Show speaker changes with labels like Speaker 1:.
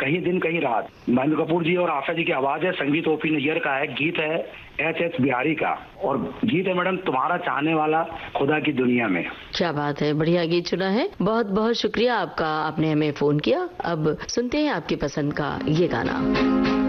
Speaker 1: कहीं दिन कहीं रात। महेंद्र कपूर जी और आशा जी की आवाज है, संगीत ओपी नैयर का है, गीत है एच बिहारी का, और गीत है मैडम तुम्हारा चाहने वाला खुदा की दुनिया में।
Speaker 2: क्या बात है, बढ़िया गीत चुना है। बहुत बहुत शुक्रिया आपका, आपने हमें फोन किया। अब सुनते हैं आपकी पसंद का ये गाना।